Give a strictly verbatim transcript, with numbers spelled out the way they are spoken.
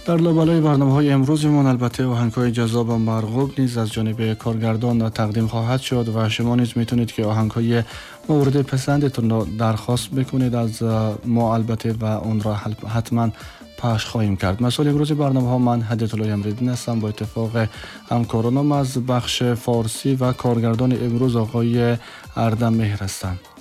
در لابلای برنامه‌های امروزمان البته آهنگ‌های جذاب و مرغوب نیز از جانب کارگردان تقدیم خواهد شد و شما نیز میتونید که آهنگ‌های مورد پسندتون را درخواست بکنید از ما البته و اون را حتما پخش خواهیم کرد. مسئول امروز برنامه‌ها من هدایت الله امردین هستم با اتفاق همکارانم از بخش فارسی و کارگردان امروز آقای اردم مهر هستند.